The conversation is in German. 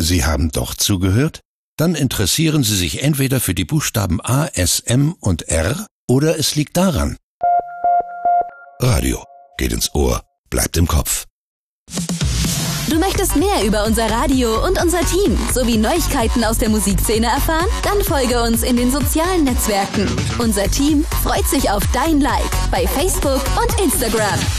Sie haben doch zugehört? Dann interessieren Sie sich entweder für die Buchstaben A, S, M und R oder es liegt daran. Radio geht ins Ohr, bleibt im Kopf. Du möchtest mehr über unser Radio und unser Team sowie Neuigkeiten aus der Musikszene erfahren? Dann folge uns in den sozialen Netzwerken. Unser Team freut sich auf dein Like bei Facebook und Instagram.